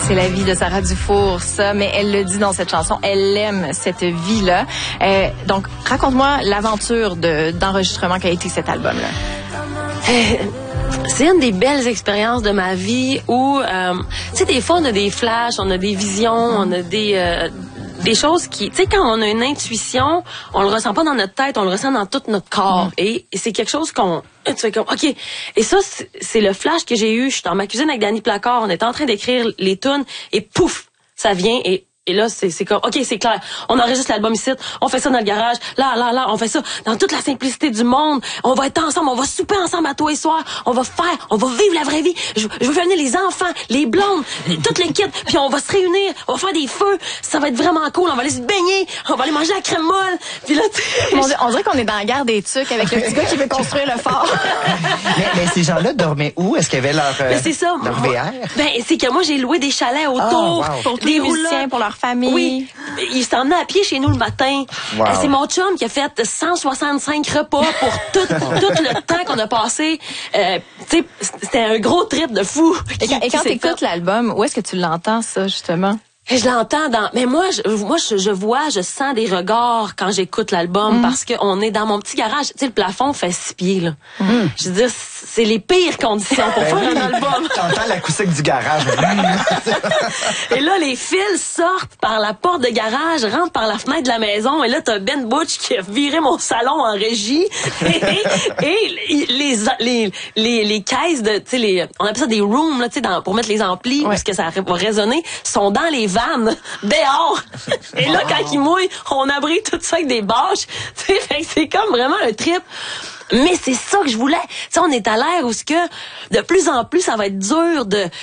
C'est la vie de Sarah Dufour, ça, mais elle le dit dans cette chanson, elle aime cette vie-là. Donc, raconte-moi l'aventure d'enregistrement qu'a été cet album-là. C'est une des belles expériences de ma vie où, tu sais, des fois, on a des flashs, on a des visions, on a des choses qui, tu sais, quand on a une intuition, on le ressent pas dans notre tête, on le ressent dans tout notre corps. Et c'est quelque chose tu fais comme, OK. Et ça, c'est le flash que j'ai eu. Je suis dans ma cuisine avec Danny Placard, on était en train d'écrire les tunes, et pouf, ça vient, et là, c'est comme, OK, c'est clair. On enregistre l'album ici, on fait ça dans le garage, là, on fait ça dans toute la simplicité du monde. On va être ensemble, on va souper ensemble à tous les soirs, on va vivre la vraie vie. Je veux faire venir les enfants, les blondes, toutes les kits, puis on va se réunir, on va faire des feux, ça va être vraiment cool, on va aller se baigner, on va aller manger la crème molle. Puis là, on dirait qu'on est dans la guerre des tucs avec le petit gars qui veut construire le fort. mais ces gens-là dormaient où? Est-ce qu'il y avait leur VR? Ben, c'est que moi, j'ai loué des chalets autour. Pour tous les musiciens, pour leur famille. Oui. Ils s'en venaient à pied chez nous le matin. Wow. C'est mon chum qui a fait 165 repas pour tout le temps qu'on a passé. Tu sais, c'était un gros trip de fou. Et quand t'écoutes l'album, où est-ce que tu l'entends, ça, justement? Je l'entends mais moi, je sens des regards quand j'écoute l'album parce qu'on est dans mon petit garage. Tu sais, le plafond fait 6 pieds, là. Je veux dire, c'est les pires conditions pour faire un album. T'entends l'acoustique du garage. Et là, les fils sortent par la porte de garage, rentrent par la fenêtre de la maison, et là, t'as Ben Butch qui a viré mon salon en régie. et les caisses de, tu sais, on appelle ça des rooms, là, tu sais, pour mettre les amplis, où est-ce que ça va résonner, sont dans les vannes, dehors. Et là, quand il mouille, on abrite tout ça avec des bâches. Tu sais, c'est comme vraiment un trip. Mais c'est ça que je voulais. Tu sais, on est à l'ère où ce que, de plus en plus, ça va être dur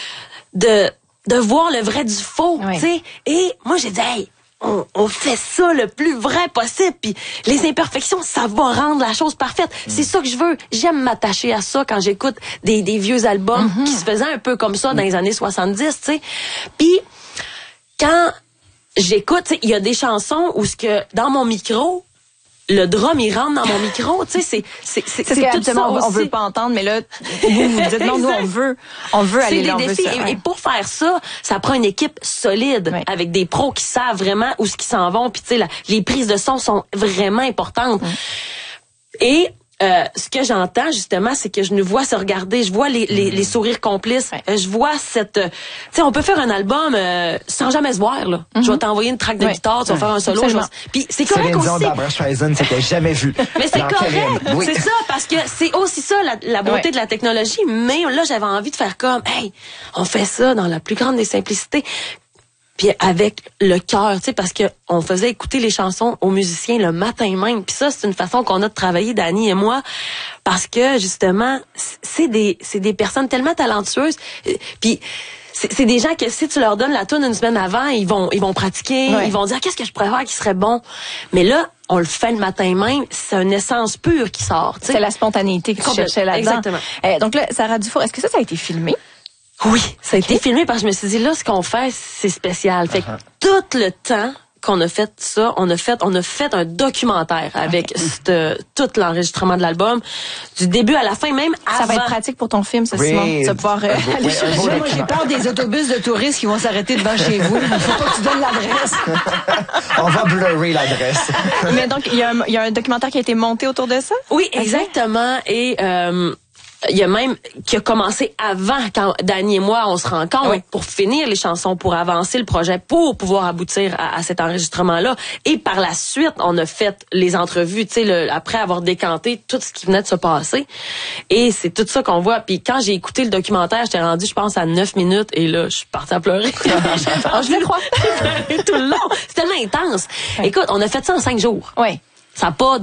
de voir le vrai du faux, tu sais. Et moi, j'ai dit, hey, on fait ça le plus vrai possible, puis les imperfections, ça va rendre la chose parfaite. C'est ça que je veux. J'aime m'attacher à ça quand j'écoute des vieux albums qui se faisaient un peu comme ça dans les années 70, tu sais. Puis quand j'écoute, il y a des chansons où ce que dans mon micro, le drum il rentre dans mon micro, tu sais, c'est tout ça aussi. On veut pas entendre, mais là vous dites non, nous on veut aller là, on veut ça. Et pour faire ça, ça prend une équipe solide avec des pros qui savent vraiment où ce qu'ils s'en vont, puis tu sais les prises de son sont vraiment importantes. Et ce que j'entends justement, c'est que je nous vois se regarder, je vois les sourires complices, je vois cette, tu sais, on peut faire un album sans jamais se voir là. Je vais t'envoyer une track de guitare, tu vas faire un solo, puis c'est correct aussi. Barbra Streisand, c'était jamais vu. Mais c'est correct, c'est ça, parce que c'est aussi ça la beauté de la technologie. Mais là, j'avais envie de faire comme, hey, on fait ça dans la plus grande des simplicités. Puis avec le cœur, tu sais, parce que on faisait écouter les chansons aux musiciens le matin même. Puis ça, c'est une façon qu'on a de travailler, Danny et moi, parce que justement, c'est des personnes tellement talentueuses. Puis c'est des gens que si tu leur donnes la tune une semaine avant, ils vont pratiquer, ils vont dire qu'est-ce que je pourrais faire qui serait bon. Mais là, on le fait le matin même, c'est une essence pure qui sort. T'sais. C'est la spontanéité que tu cherchais là-dedans. Exactement. Donc là, Sarah Dufour, est-ce que ça a été filmé? Oui, ça a été filmé parce que je me suis dit, là, ce qu'on fait, c'est spécial. Fait que tout le temps qu'on a fait ça, on a fait un documentaire avec tout l'enregistrement de l'album, du début à la fin, même avant. Ça va être pratique pour ton film, ça, Simon. Tu vas pouvoir aller chercher. Moi, j'ai peur des autobus de touristes qui vont s'arrêter devant chez vous. Il faut pas que tu donnes l'adresse. On va blurrer l'adresse. Mais donc, il y a un documentaire qui a été monté autour de ça? Oui, exactement. Et il y a même qui a commencé avant quand Danny et moi on se rencontre pour finir les chansons, pour avancer le projet, pour pouvoir aboutir à cet enregistrement-là. Et par la suite, on a fait les entrevues, tu sais, après avoir décanté tout ce qui venait de se passer. Et c'est tout ça qu'on voit. Puis quand j'ai écouté le documentaire, j'étais rendue, je pense, à 9 minutes et là, je suis partie à pleurer. Je le crois. J'ai pleuré tout le long. C'est tellement intense. Écoute, on a fait ça en 5 jours. Oui. Ça n'a pas